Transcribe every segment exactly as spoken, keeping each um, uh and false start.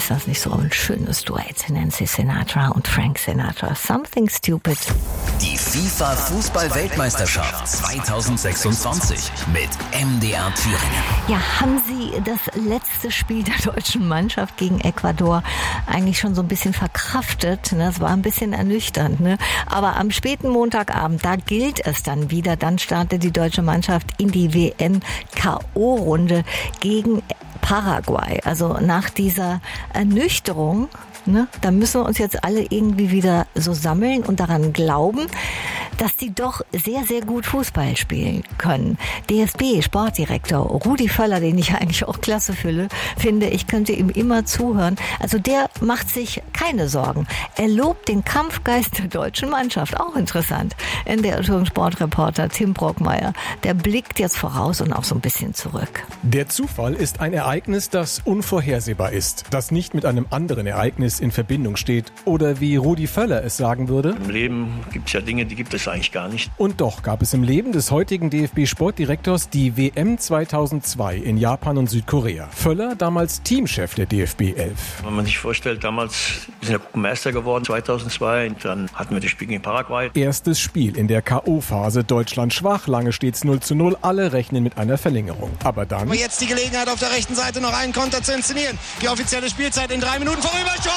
ist das nicht so ein schönes Duett? Nancy Sinatra und Frank Sinatra. Something Stupid. Die FIFA-Fußball-Weltmeisterschaft zweitausendsechsundzwanzig mit M D R Thüringen. Ja, haben Sie das letzte Spiel der deutschen Mannschaft gegen Ecuador eigentlich schon so ein bisschen verkraftet? Das war ein bisschen ernüchternd, ne? Aber am späten Montagabend, da gilt es dann wieder. Dann startet die deutsche Mannschaft in die W M-K O-Runde gegen Paraguay. Also nach dieser Ernüchterung, ne, da müssen wir uns jetzt alle irgendwie wieder so sammeln und daran glauben, dass die doch sehr, sehr gut Fußball spielen können. D F B-Sportdirektor Rudi Völler, den ich eigentlich auch klasse finde, finde, ich könnte ihm immer zuhören. Also der macht sich keine Sorgen. Er lobt den Kampfgeist der deutschen Mannschaft. Auch interessant. N D R-Sportreporter Tim Brockmeier, der blickt jetzt voraus und auch so ein bisschen zurück. Der Zufall ist ein Ereignis, das unvorhersehbar ist, das nicht mit einem anderen Ereignis in Verbindung steht. Oder wie Rudi Völler es sagen würde: Im Leben gibt es ja Dinge, die gibt es eigentlich gar nicht. Und doch gab es im Leben des heutigen D F B-Sportdirektors die W M zweitausendzwei in Japan und Südkorea. Völler, damals Teamchef der D F B elf. Wenn man sich vorstellt, damals sind wir Gruppenmeister geworden, zweitausendzwei, und dann hatten wir das Spiel gegen Paraguay. Erstes Spiel in der K O-Phase, Deutschland schwach, lange steht's null zu null, alle rechnen mit einer Verlängerung. Aber dann... Aber jetzt die Gelegenheit, auf der rechten Seite noch einen Konter zu inszenieren. Die offizielle Spielzeit in drei Minuten vorüber. Tor!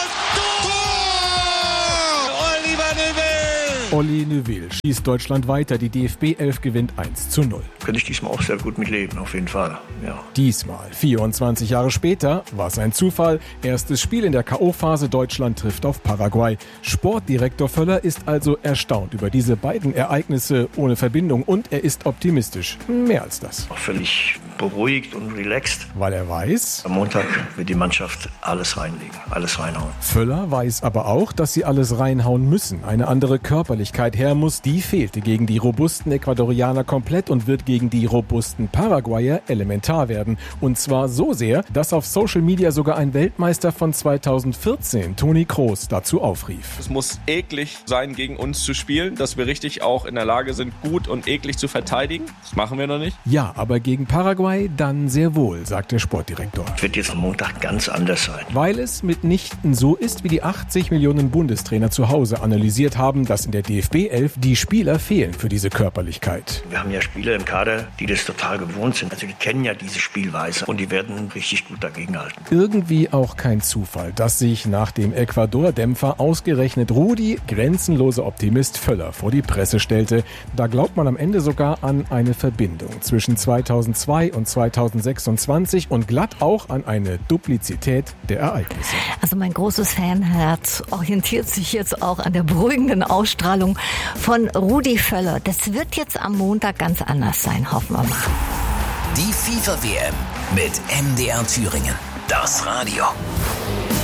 Oliver Neuville! Olli Neuville schießt Deutschland weiter. Die D F B elf gewinnt eins zu null. Könnte ich diesmal auch sehr gut mitleben, auf jeden Fall. Ja. Diesmal, vierundzwanzig Jahre später, war es ein Zufall. Erstes Spiel in der K O-Phase, Deutschland trifft auf Paraguay. Sportdirektor Völler ist also erstaunt über diese beiden Ereignisse ohne Verbindung und er ist optimistisch. Mehr als das. Auch völlig beruhigt und relaxed. Weil er weiß, am Montag wird die Mannschaft alles reinlegen, alles reinhauen. Völler weiß aber auch, dass sie alles reinhauen müssen. Eine andere Körperlichkeit her muss, die fehlte gegen die robusten Ecuadorianer komplett und wird gegen die robusten Paraguayer elementar werden. Und zwar so sehr, dass auf Social Media sogar ein Weltmeister von zweitausendvierzehn, Toni Kroos, dazu aufrief. Es muss eklig sein, gegen uns zu spielen, dass wir richtig auch in der Lage sind, gut und eklig zu verteidigen. Das machen wir noch nicht. Ja, aber gegen Paraguay dann sehr wohl, sagt der Sportdirektor. Es wird jetzt am Montag ganz anders sein. Weil es mitnichten so ist, wie die achtzig Millionen Bundestrainer zu Hause analysiert haben, dass in der D F B elf die Spieler fehlen für diese Körperlichkeit. Wir haben ja Spieler im Kader, die das total gewohnt sind. Also die kennen ja diese Spielweise und die werden richtig gut dagegenhalten. Irgendwie auch kein Zufall, dass sich nach dem Ecuador-Dämpfer ausgerechnet Rudi, grenzenloser Optimist Völler, vor die Presse stellte. Da glaubt man am Ende sogar an eine Verbindung zwischen zweitausendzwei und zweitausendsechsundzwanzig und glatt auch an eine Duplizität der Ereignisse. Also mein großes Fanherz orientiert sich jetzt auch an der beruhigenden Ausstrahlung von Rudi Völler. Das wird jetzt am Montag ganz anders sein, hoffen wir mal. Die FIFA-W M mit M D R Thüringen. Das Radio.